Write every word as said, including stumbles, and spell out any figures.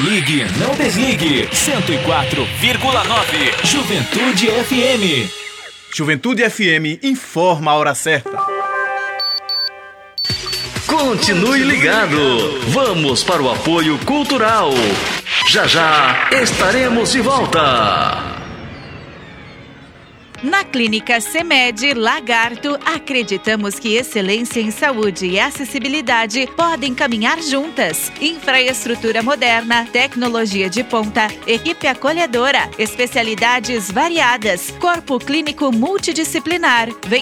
ligue, não desligue. cento e quatro vírgula nove Juventude F M. Juventude F M informa a hora certa. Continue ligado. Vamos para o apoio cultural. Já já estaremos de volta. Na Clínica CEMED Lagarto, acreditamos que excelência em saúde e acessibilidade podem caminhar juntas. Infraestrutura moderna, tecnologia de ponta, equipe acolhedora, especialidades variadas, corpo clínico multidisciplinar. Vem